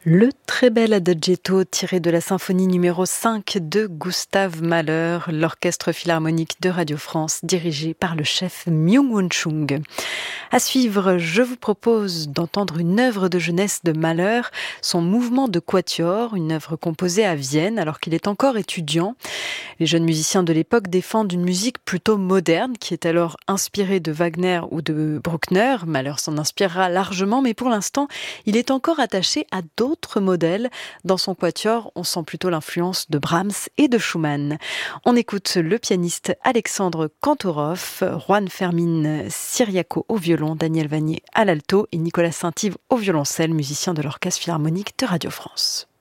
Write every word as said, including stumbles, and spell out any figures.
Le très bel Adagietto tiré de la symphonie numéro cinq de Gustave Mahler, l'orchestre philharmonique de Radio France dirigé par le chef Myung-Whun Chung. À suivre, je vous propose d'entendre une œuvre de jeunesse de Mahler, son mouvement de quatuor, une œuvre composée à Vienne alors qu'il est encore étudiant. Les jeunes musiciens de l'époque défendent une musique plutôt moderne qui est alors inspirée de Wagner ou de Bruckner. Mahler s'en inspirera largement, mais pour l'instant, il est encore attaché à d'autres modèles. Dans son quatuor, on sent plutôt l'influence de Brahms et de Schumann. On écoute le pianiste Alexandre Kantorov, Juan Fermín Ciriaco au violon, Daniel Vanier à l'alto et Nicolas Saint-Yves au violoncelle, musicien de l'Orchestre philharmonique de Radio France.